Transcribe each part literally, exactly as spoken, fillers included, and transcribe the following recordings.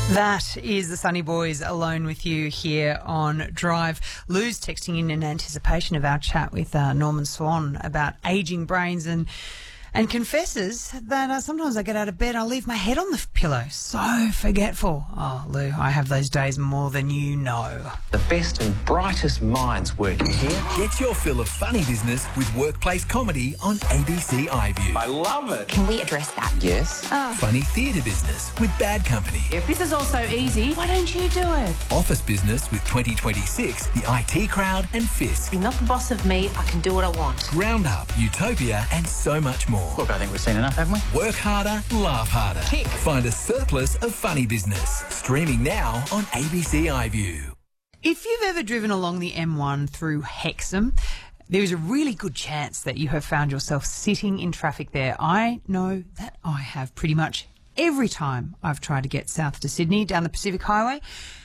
That is the Sunny Boys alone with you here on Drive. Lou's texting in in anticipation of our chat with uh, Norman Swan about ageing brains and and confesses that uh, sometimes I get out of bed, I leave my head on the pillow. So forgetful. Oh, Lou, I have those days more than you know. The best and brightest minds working here. Get your fill of funny business with workplace comedy on A B C iView. I love it. Can we address that? Yes. Oh. Funny theatre business with Bad Company. If this is all so easy, why don't you do it? Office business with twenty twenty-six, the I T Crowd and Fisk. You're not the boss of me, I can do what I want. Roundup, Utopia and so much more. Look, I think we've seen enough, haven't we? Work harder, laugh harder. Kick. Find a surplus of funny business. Streaming now on A B C iView. If you've ever driven along the M one through Hexham, there is a really good chance that you have found yourself sitting in traffic there. I know that I have pretty much every time I've tried to get south to Sydney down the Pacific Highway.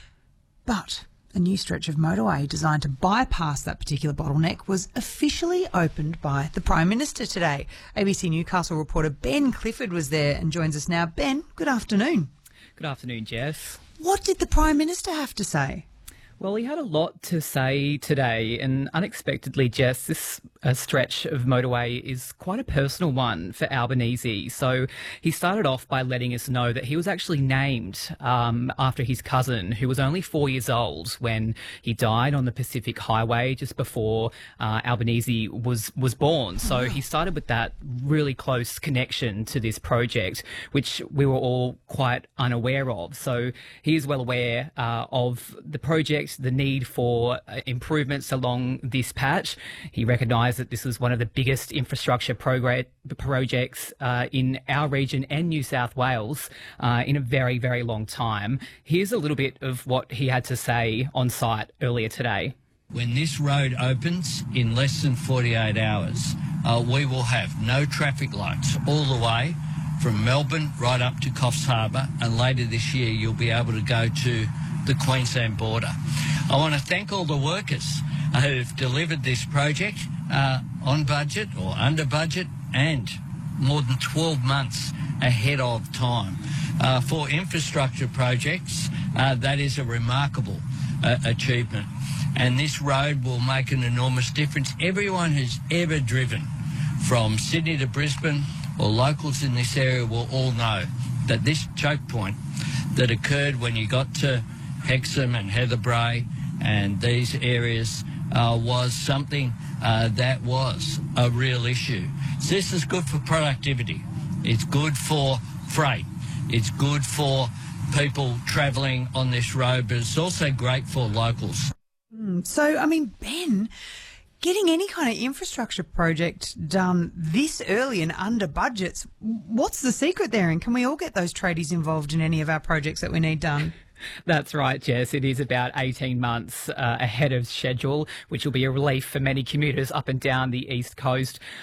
But a new stretch of motorway designed to bypass that particular bottleneck was officially opened by the Prime Minister today. A B C Newcastle reporter Ben Clifford was there and joins us now. Ben, good afternoon. Good afternoon, Jess. What did the Prime Minister have to say? Well, he had a lot to say today, and unexpectedly, Jess, this uh, stretch of motorway is quite a personal one for Albanese. So he started off by letting us know that he was actually named um, after his cousin, who was only four years old when he died on the Pacific Highway just before uh, Albanese was, was born. So he started with that really close connection to this project, which we were all quite unaware of. So he is well aware uh, of the project, the need for uh, improvements along this patch. He recognised that this was one of the biggest infrastructure progr- projects uh, in our region and New South Wales uh, in a very, very long time. Here's a little bit of what he had to say on site earlier today. When this road opens in less than forty-eight hours, uh, we will have no traffic lights all the way from Melbourne right up to Coffs Harbour, and later this year you'll be able to go to the Queensland border. I want to thank all the workers who've delivered this project uh, on budget or under budget and more than twelve months ahead of time. Uh, for infrastructure projects, uh, that is a remarkable uh, achievement. And this road will make an enormous difference. Everyone who's ever driven from Sydney to Brisbane, or locals in this area, will all know that this choke point that occurred when you got to Hexham and Heather Brae and these areas uh, was something uh, that was a real issue. So this is good for productivity. It's good for freight. It's good for people travelling on this road, but it's also great for locals. Mm, so, I mean, Ben, getting any kind of infrastructure project done this early and under budgets, what's the secret there? And can we all get those tradies involved in any of our projects that we need done? That's right, Jess. It is about eighteen months uh, ahead of schedule, which will be a relief for many commuters up and down the East Coast.